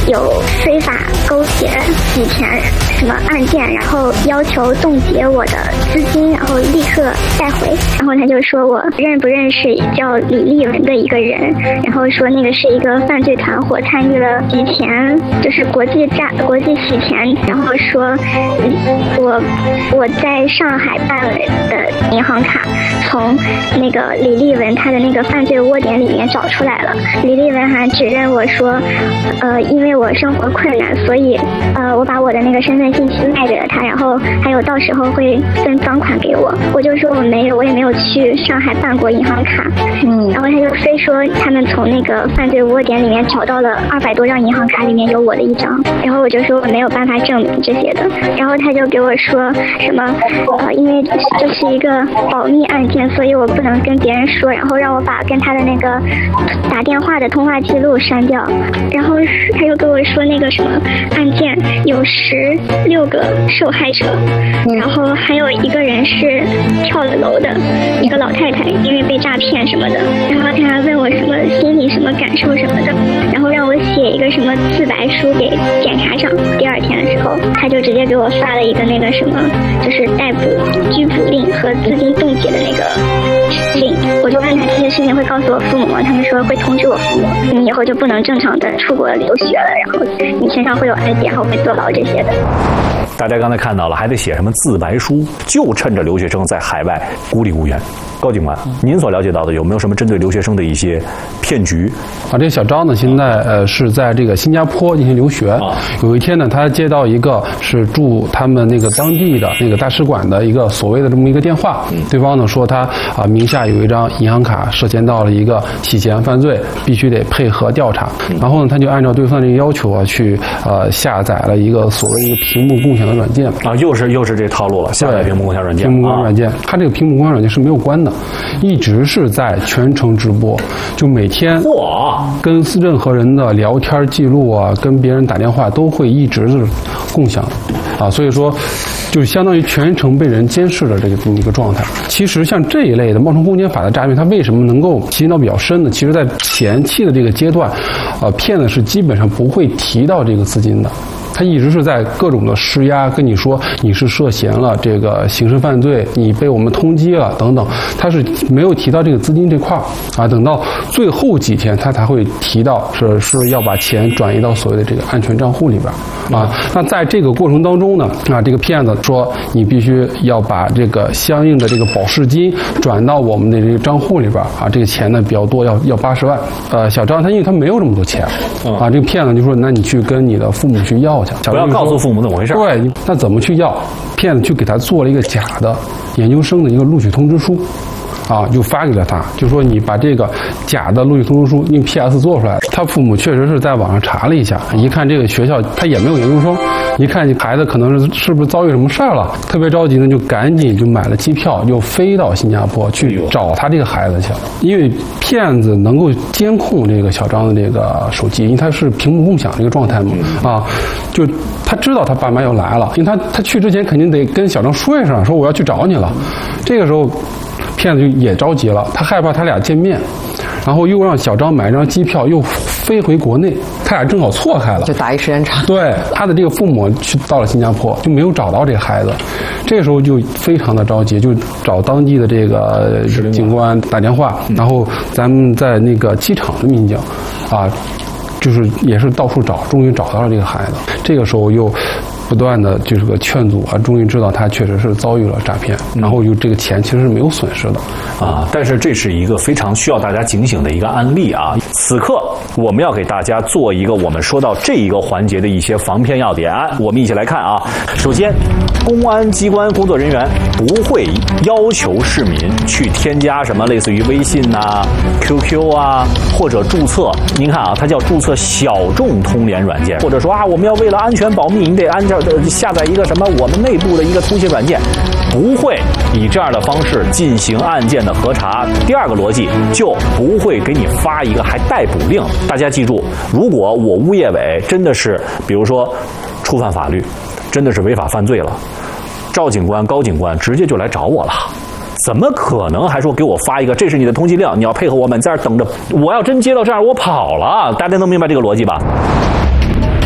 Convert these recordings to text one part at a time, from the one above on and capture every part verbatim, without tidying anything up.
有非法勾结、洗钱什么案件，然后要求冻结我的资金，然后立刻带回。然后他就说我认不认识叫李立文的一个人，然后说那个是一个犯罪团伙，参与了洗钱，就是国际诈、国际洗钱。然后说我我在上海办了的银行卡，从那个李立文他的那个犯罪窝点里面找出来了。李立文还指认我说，呃，因为我生活困难，所以呃，我把我的那个身份信息卖给了他，然后还有到时候会分赃款给我。我就说我没有，我也没有去上海办过银行卡。嗯，然后他就非说他们从那个犯罪窝点里面找到了二百多张银行卡，里面有我的一张。然后我就说我没有办法证明这些的。然后他就给我说什么，呃，因为这是一个保密案件，所以我不能跟别人说，然后让我把跟他的那个打电话的通话记录删掉。然后他又跟我说那个什么案件有十六个受害者，然后还有一个人是跳了楼的一个老太太，因为被诈骗什么的。然后他还问我什么心里什么感受什么的，然后让我写一个什么自白书给检察长。第二天的时候，他就直接给我发了一个那个什么，就是逮捕、拘捕令和资金冻结的那个令。我就问他这些事情会告诉我父母吗？他们说会通知我父母，你以后就不能正常的出国留学了，然后你身上会有 I D， 然后会坐牢这些的。 大家刚才看到了，还得写什么自白书，就趁着留学生在海外孤立无援。高警官，您所了解到的有没有什么针对留学生的一些骗局？ 啊，这个小张呢，现在呃是在这个新加坡进行留学。啊、有一天呢，他接到一个是驻他们那个当地的那个大使馆的一个所谓的这么一个电话，嗯、对方呢说他啊名下有一张银行卡涉嫌到了一个洗钱犯罪，必须得配合调查。嗯、然后呢，他就按照对方这个要求啊，去呃下载了一个所谓一个屏幕共享的软件。 啊，又是又是这套路了，下载屏幕共享软件。 屏幕共享软件，它这个屏幕共享软件是没有关的。一直是在全程直播，就每天跟任何人的聊天记录啊，跟别人打电话都会一直是共享啊，所以说就相当于全程被人监视的这个这么一个状态。其实像这一类的冒充公检法的诈骗，它为什么能够起因到比较深呢？其实在前期的这个阶段，呃，骗子是基本上不会提到这个资金的。他一直是在各种的施压，跟你说你是涉嫌了这个刑事犯罪，你被我们通缉了等等，他是没有提到这个资金这块啊。等到最后几天，他才会提到是是要把钱转移到所谓的这个安全账户里边啊。那在这个过程当中呢，啊，这个骗子说你必须要把这个相应的这个保释金转到我们的这个账户里边啊。这个钱呢比较多，要要八十万。呃，小张他因为他没有这么多钱啊，这个骗子就说那你去跟你的父母去要。 不要告诉父母怎么回事。 对，那怎么去要？骗子去给他做了一个假的研究生的一个录取通知书，啊，就发给了他，就说你把这个假的录取通知书用 P S 做出来。他父母确实是在网上查了一下，一看这个学校他也没有研究生，一看孩子可能是是不是遭遇什么事儿了，特别着急呢，就赶紧就买了机票，又飞到新加坡去找他这个孩子去了。因为骗子能够监控这个小张的这个手机，因为他是屏幕共享这个状态嘛，啊，就他知道他爸妈要来了，因为他他去之前肯定得跟小张说一声，说我要去找你了。这个时候骗子就也着急了，他害怕他俩见面，然后又让小张买一张机票，又飞回国内，他俩正好错开了， 就打一时间差。 对，他的这个父母去到了新加坡，就没有找到这个孩子，这个时候就非常的着急，就找当地的这个警官打电话，然后咱们在那个机场的民警，啊，就是也是到处找，终于找到了这个孩子。这个时候又不断的就是个劝阻啊，终于知道他确实是遭遇了诈骗，然后有这个钱其实是没有损失的啊。但是这是一个非常需要大家警醒的一个案例啊。此刻我们要给大家做一个我们说到这一个环节的一些防骗要点，我们一起来看啊。首先，公安机关工作人员不会要求市民去添加什么类似于微信啊、Q Q 啊，或者注册。您看啊，它叫注册小众通联软件，或者说啊，我们要为了安全保密，你得按照下载一个什么我们内部的一个通信软件，不会以这样的方式进行案件的核查。第二个逻辑，就不会给你发一个还逮捕令。大家记住，如果我物业委真的是比如说触犯法律，真的是违法犯罪了，赵警官、高警官直接就来找我了，怎么可能还说给我发一个这是你的通缉令，你要配合我们在这儿等着，我要真接到这样我跑了。大家能明白这个逻辑吧？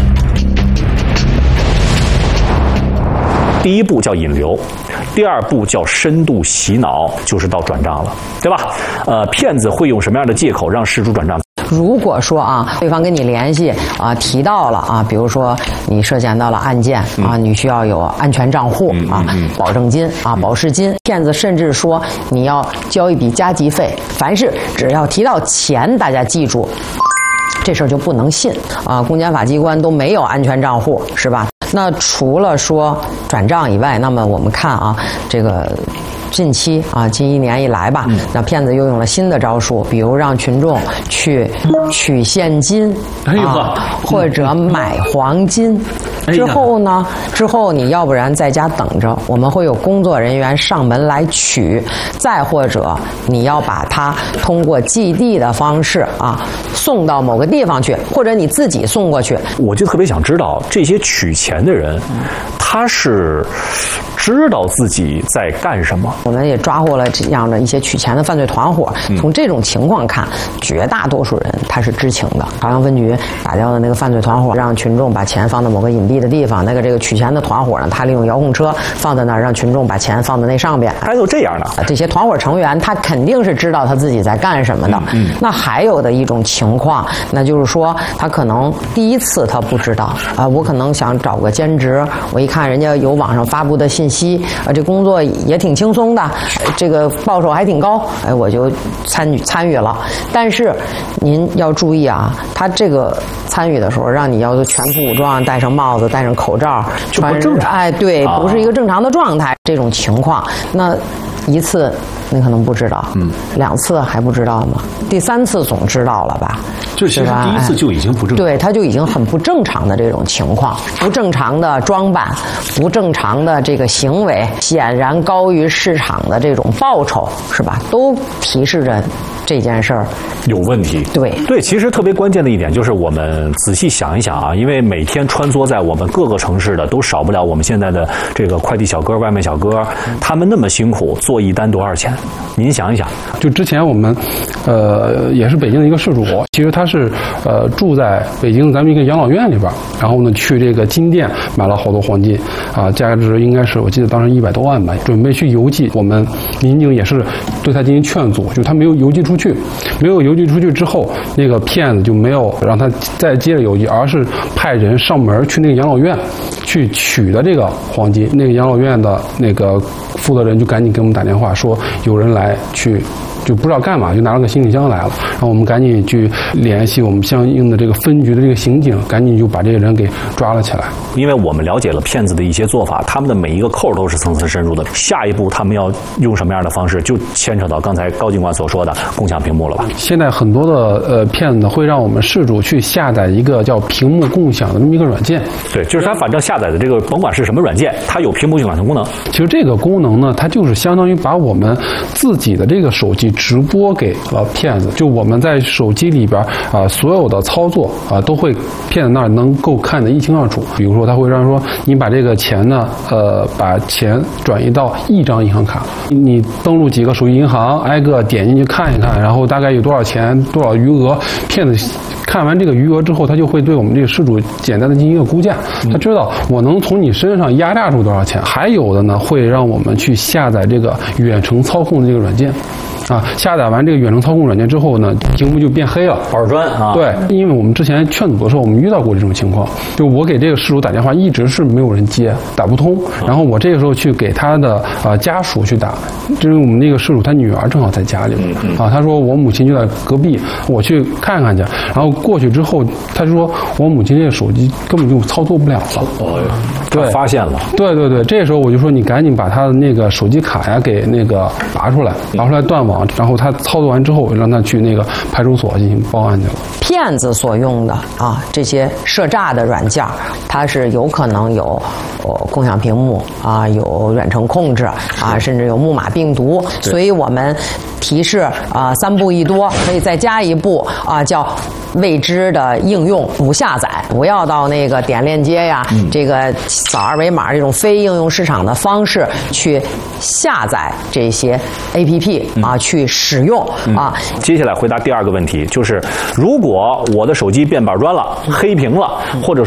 第一步叫引流，第二步叫深度洗脑，就是到转账了，对吧？呃，骗子会用什么样的借口让事主转账？ 如果说啊，对方跟你联系啊，提到了啊，比如说你涉嫌到了案件啊，你需要有安全账户啊、保证金啊、保释金，骗子甚至说你要交一笔加急费，凡是只要提到钱，大家记住，这事儿就不能信啊！公检法机关都没有安全账户，是吧？那除了说转账以外，那么我们看啊，这个。近期啊，近一年以来吧，那骗子又用了新的招数，比如让群众去取现金，啊，或者买黄金。之后呢，之后你要不然在家等着，我们会有工作人员上门来取；再或者你要把它通过寄递的方式啊送到某个地方去，或者你自己送过去。 我就特别想知道，这些取钱的人，他是知道自己在干什么？ 我们也抓获了这样的一些取钱的犯罪团伙。从这种情况看，绝大多数人他是知情的。朝阳分局打掉的那个犯罪团伙，让群众把钱放到某个隐蔽的地方。那个这个取钱的团伙呢，他利用遥控车放在那儿，让群众把钱放在那上边。 还有这样的， 这些团伙成员他肯定是知道他自己在干什么的。嗯嗯、那还有的一种情况，那就是说他可能第一次他不知道啊、呃，我可能想找个兼职，我一看人家有网上发布的信息，啊，这工作也挺轻松的，这个报酬还挺高，哎，我就参与参与了。但是您要注意啊，他这个参与的时候，让你要全副武装，戴上帽子，戴上口罩， 就不正常。 哎，对， 啊、 不是一个正常的状态。这种情况，那一次你可能不知道，嗯，两次还不知道吗？第三次总知道了吧？ 就其实第一次就已经不正常， 对，他就已经很不正常的这种情况，不正常的装扮，不正常的这个行为，显然高于市场的这种报酬，是吧？都提示着这件事儿有问题。 对对，其实特别关键的一点就是我们仔细想一想啊，因为每天穿梭在我们各个城市的都少不了我们现在的这个快递小哥、外卖小哥，他们那么辛苦做一单多少钱？您想一想， 就之前我们，呃，也是北京的一个事主，其实他是呃住在北京咱们一个养老院里边，然后呢去这个金店买了好多黄金，啊，价值应该是我记得当时一百多万吧，准备去邮寄，我们民警也是对他进行劝阻，就他没有邮寄出去，没有邮寄出去之后，那个骗子就没有让他再接着邮寄，而是派人上门去那个养老院去取的这个黄金，那个养老院的那个负责人就赶紧给我们打电话说有人来去。就不知道干嘛，就拿了个行李箱来了，然后我们赶紧去联系我们相应的这个分局的这个刑警，赶紧就把这个人给抓了起来。 因为我们了解了骗子的一些做法，他们的每一个扣都是层层深入的。下一步他们要用什么样的方式，就牵扯到刚才高警官所说的共享屏幕了吧？ 现在很多的呃骗子呢，会让我们事主去下载一个叫屏幕共享的这么一个软件。 对，就是他反正下载的这个甭管是什么软件，它有屏幕共享的功能。 其实这个功能呢，它就是相当于把我们自己的这个手机直播给了骗子，就我们在手机里边啊、呃，所有的操作啊、呃，都会骗子那儿能够看得一清二楚。比如说，他会让说你把这个钱呢，呃，把钱转移到一张银行卡，你登录几个手机银行，挨个点进去看一看，然后大概有多少钱、多少余额。骗子看完这个余额之后，他就会对我们这个失主简单的进行一个估价，他知道我能从你身上压榨出多少钱。还有的呢，会让我们去下载这个远程操控的这个软件。啊，下载完这个远程操控软件之后呢，屏幕就变黑了， 板砖啊。 对，因为我们之前劝阻的时候，我们遇到过这种情况，就我给这个失主打电话，一直是没有人接，打不通。然后我这个时候去给他的呃家属去打，因为我们那个失主他女儿正好在家里边，啊，他说我母亲就在隔壁，我去看看去。然后过去之后，他就说我母亲这个手机根本就操作不了了。 哦，对，发现了。 对对对，这时候我就说你赶紧把他的那个手机卡呀给那个拔出来，拔出来断网。然后他操作完之后，让他去那个派出所进行报案去了。 骗子所用的啊这些设诈的软件，它是有可能有呃共享屏幕啊，有远程控制啊，甚至有木马病毒。所以我们提示啊，三步一多，可以再加一步啊，叫未知的应用不下载，不要到那个点链接呀，嗯、这个扫二维码这种非应用市场的方式去下载这些 A P P 啊。嗯去使用啊、 嗯！接下来回答第二个问题，就是如果我的手机变板砖了、黑屏了，或者说